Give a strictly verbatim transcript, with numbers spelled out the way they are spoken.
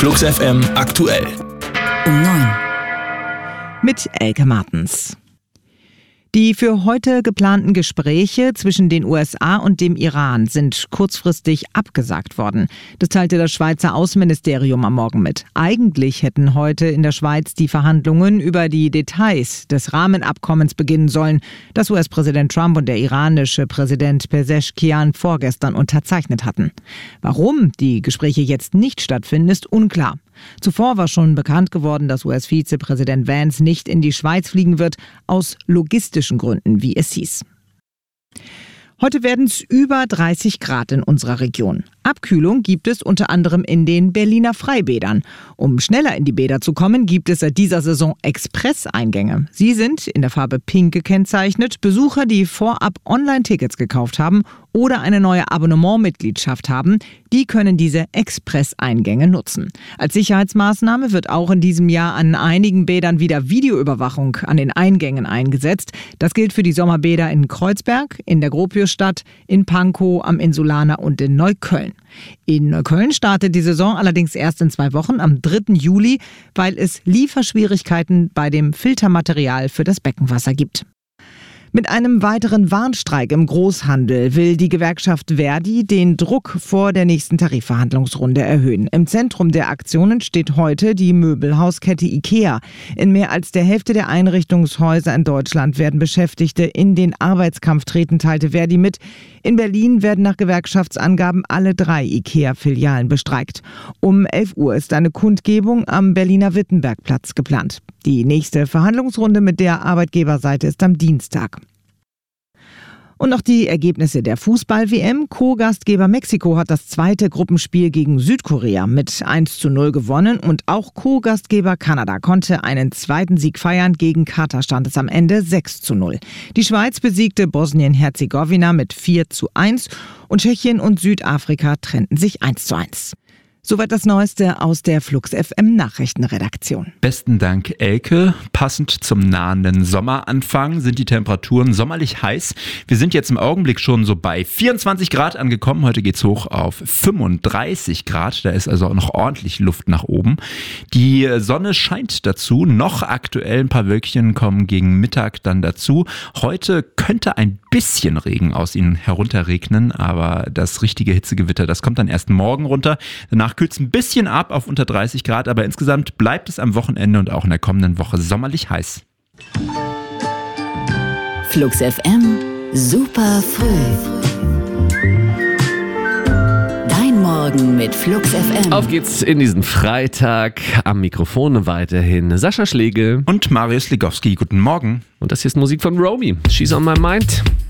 Flux F M aktuell. Um neun. Mit Elke Martens. Die für heute geplanten Gespräche zwischen den U S A und dem Iran sind kurzfristig abgesagt worden. Das teilte das Schweizer Außenministerium am Morgen mit. Eigentlich hätten heute in der Schweiz die Verhandlungen über die Details des Rahmenabkommens beginnen sollen, das U S-Präsident Trump und der iranische Präsident Pezeshkian vorgestern unterzeichnet hatten. Warum die Gespräche jetzt nicht stattfinden, ist unklar. Zuvor war schon bekannt geworden, dass U S-Vizepräsident Vance nicht in die Schweiz fliegen wird, aus logistischen Gründen, wie es hieß. Heute werden es über dreißig Grad in unserer Region. Abkühlung gibt es unter anderem in den Berliner Freibädern. Um schneller in die Bäder zu kommen, gibt es seit dieser Saison Express-Eingänge. Sie sind in der Farbe Pink gekennzeichnet. Besucher, die vorab Online-Tickets gekauft haben oder eine neue Abonnementmitgliedschaft haben, die können diese Express-Eingänge nutzen. Als Sicherheitsmaßnahme wird auch in diesem Jahr an einigen Bädern wieder Videoüberwachung an den Eingängen eingesetzt. Das gilt für die Sommerbäder in Kreuzberg, in der Gropiusstadt, in Pankow, am Insulaner und in Neukölln. In Neukölln startet die Saison allerdings erst in zwei Wochen, am dritten Juli, weil es Lieferschwierigkeiten bei dem Filtermaterial für das Beckenwasser gibt. Mit einem weiteren Warnstreik im Großhandel will die Gewerkschaft Verdi den Druck vor der nächsten Tarifverhandlungsrunde erhöhen. Im Zentrum der Aktionen steht heute die Möbelhauskette IKEA. In mehr als der Hälfte der Einrichtungshäuser in Deutschland werden Beschäftigte in den Arbeitskampf treten, teilte Verdi mit. In Berlin werden nach Gewerkschaftsangaben alle drei IKEA-Filialen bestreikt. Um elf Uhr ist eine Kundgebung am Berliner Wittenbergplatz geplant. Die nächste Verhandlungsrunde mit der Arbeitgeberseite ist am Dienstag. Und noch die Ergebnisse der Fußball-W M. Co-Gastgeber Mexiko hat das zweite Gruppenspiel gegen Südkorea mit eins zu null gewonnen und auch Co-Gastgeber Kanada konnte einen zweiten Sieg feiern. Gegen Katar stand es am Ende sechs zu null. Die Schweiz besiegte Bosnien-Herzegowina mit vier zu eins und Tschechien und Südafrika trennten sich eins zu eins. Soweit das Neueste aus der Flux F M Nachrichtenredaktion. Besten Dank, Elke. Passend zum nahenden Sommeranfang sind die Temperaturen sommerlich heiß. Wir sind jetzt im Augenblick schon so bei vierundzwanzig Grad angekommen. Heute geht's hoch auf fünfunddreißig Grad. Da ist also auch noch ordentlich Luft nach oben. Die Sonne scheint dazu. Noch aktuell ein paar Wölkchen kommen gegen Mittag dann dazu. Heute könnte ein bisschen Regen aus ihnen herunterregnen, aber das richtige Hitzegewitter, das kommt dann erst morgen runter. Danach kühlt es ein bisschen ab auf unter dreißig Grad, aber insgesamt bleibt es am Wochenende und auch in der kommenden Woche sommerlich heiß. Flux F M, super früh. Dein Morgen mit Flux F M. Auf geht's in diesen Freitag. Am Mikrofon weiterhin Sascha Schlegel. Und Marius Ligowski, guten Morgen. Und das hier ist Musik von Romy. She's on my mind.